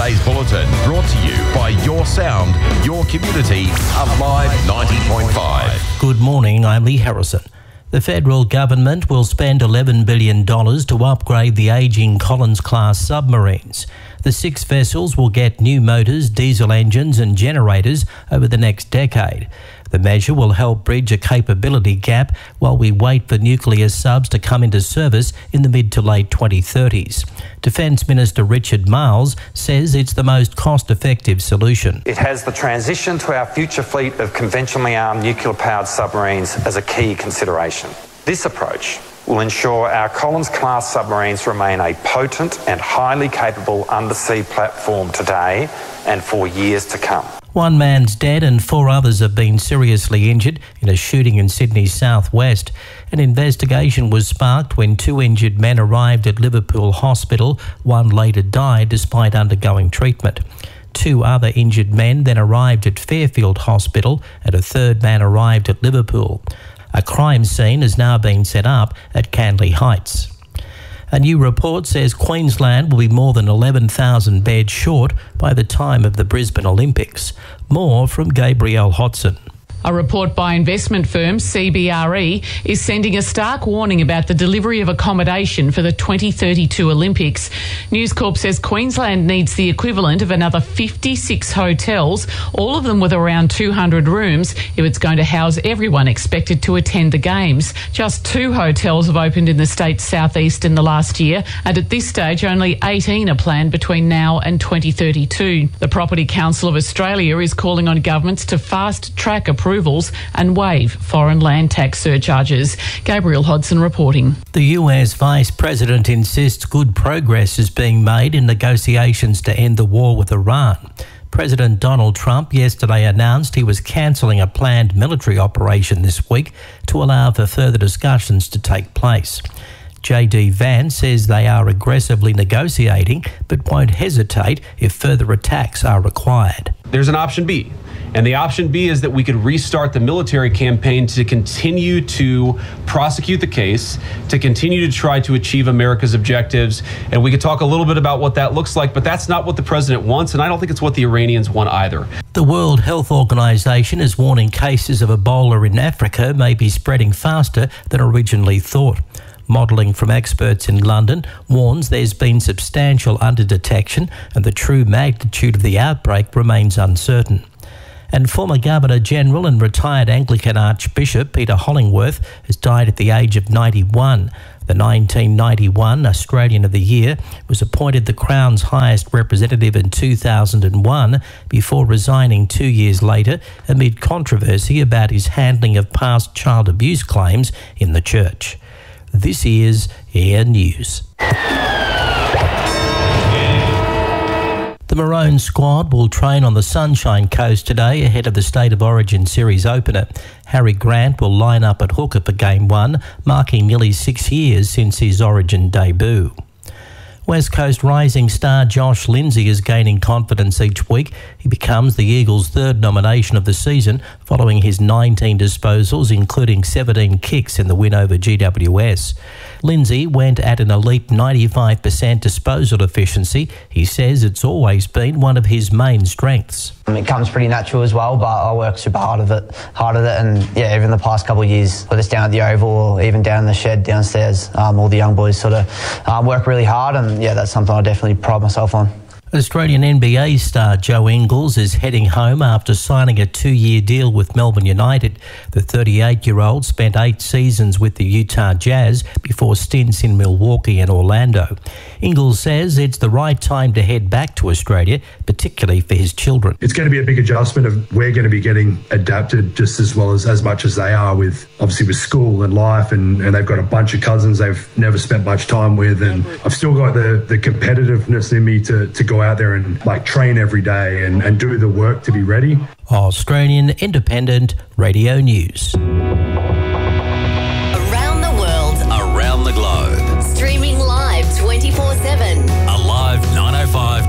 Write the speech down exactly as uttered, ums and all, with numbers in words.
Today's bulletin brought to you by Your Sound, Your Community, Alive ninety point five. Good morning, I'm Lee Harrison. The federal government will spend eleven billion dollars to upgrade the ageing Collins-class submarines. The six vessels will get new motors, diesel engines and generators over the next decade. The measure will help bridge a capability gap while we wait for nuclear subs to come into service in the mid to late twenty thirties. Defence Minister Richard Marles says it's the most cost-effective solution. It has the transition to our future fleet of conventionally armed nuclear-powered submarines as a key consideration. This approach will ensure our Collins-class submarines remain a potent and highly capable undersea platform today and for years to come. One man's dead and four others have been seriously injured in a shooting in Sydney's southwest. An investigation was sparked when two injured men arrived at Liverpool Hospital. One later died despite undergoing treatment. Two other injured men then arrived at Fairfield Hospital and a third man arrived at Liverpool. A crime scene has now been set up at Canley Heights. A new report says Queensland will be more than eleven thousand beds short by the time of the Brisbane Olympics. More from Gabrielle Hodson. A report by investment firm C B R E is sending a stark warning about the delivery of accommodation for the twenty thirty-two Olympics. News Corp says Queensland needs the equivalent of another fifty-six hotels, all of them with around two hundred rooms, if it's going to house everyone expected to attend the Games. Just two hotels have opened in the state's southeast in the last year, and at this stage only eighteen are planned between now and twenty thirty-two. The Property Council of Australia is calling on governments to fast-track approvals and waive foreign land tax surcharges. Gabrielle Hodson reporting. The U S Vice President insists good progress is being made in negotiations to end the war with Iran. President Donald Trump yesterday announced he was cancelling a planned military operation this week to allow for further discussions to take place. J D Vance says they are aggressively negotiating but won't hesitate if further attacks are required. There's an option B. And the option B is that we could restart the military campaign to continue to prosecute the case, to continue to try to achieve America's objectives. And we could talk a little bit about what that looks like, but that's not what the president wants, and I don't think it's what the Iranians want either. The World Health Organization is warning cases of Ebola in Africa may be spreading faster than originally thought. Modelling from experts in London warns there's been substantial underdetection and the true magnitude of the outbreak remains uncertain. And former Governor-General and retired Anglican Archbishop Peter Hollingworth has died at the age of ninety-one. The nineteen ninety-one Australian of the Year was appointed the Crown's highest representative in two thousand one before resigning two years later amid controversy about his handling of past child abuse claims in the church. This is Air News. The Maroon squad will train on the Sunshine Coast today ahead of the State of Origin Series opener. Harry Grant will line up at hooker for Game one, marking nearly six years since his Origin debut. West Coast rising star Josh Lindsay is gaining confidence each week. He becomes the Eagles' third nomination of the season following his nineteen disposals, including seventeen kicks in the win over G W S. Lindsay went at an elite ninety-five percent disposal efficiency. He says it's always been one of his main strengths. It comes pretty natural as well, but I work super hard of it, hard at it, and yeah, even the past couple of years, whether it's down at the Oval or even down in the shed downstairs, um, all the young boys sort of um, work really hard, and yeah, that's something I definitely pride myself on. Australian N B A star Joe Ingles is heading home after signing a two-year deal with Melbourne United. The thirty-eight-year-old spent eight seasons with the Utah Jazz before stints in Milwaukee and Orlando. Ingles says it's the right time to head back to Australia, particularly for his children. It's going to be a big adjustment of we're going to be getting adapted just as well as as much as they are with obviously with school and life, and, and they've got a bunch of cousins they've never spent much time with, and I've still got the, the competitiveness in me to, to go out there and like train every day and, and do the work to be ready. Australian Independent Radio News. Around the world, Around the globe. streaming live twenty-four seven. Alive nine oh five